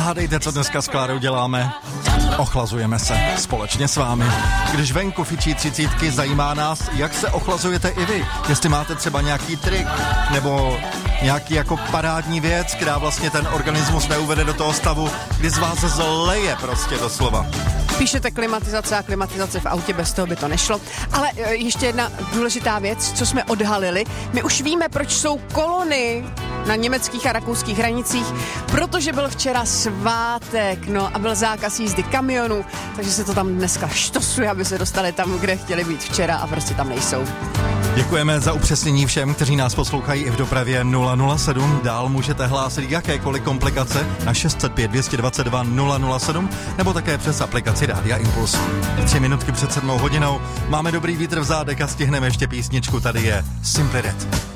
hádejte, co dneska s Klárou děláme? Ochlazujeme se společně s vámi. Když venku fičí 30, zajímá nás, jak se ochlazujete i vy. Jestli máte třeba nějaký trik nebo nějaký jako parádní věc, která vlastně ten organismus neuvede do toho stavu, kdy z vás zleje prostě doslova. Píšete klimatizace a klimatizace v autě, bez toho by to nešlo. Ale ještě jedna důležitá věc, co jsme odhalili. My už víme, proč jsou kolony na německých a rakouských hranicích, protože byl včera svátek, no a byl zákaz jízdy kamionů, takže se to tam dneska štosuje, aby se dostali tam, kde chtěli být včera a prostě tam nejsou. Děkujeme za upřesnění všem, kteří nás poslouchají i v dopravě 007. Dál můžete hlásit jakékoliv komplikace na 605 222 007 nebo také přes aplikaci Rádia Impuls. 3 minutky před 7 hodinou máme dobrý vítr v zádech a stihneme ještě písničku. Tady je Simply Red.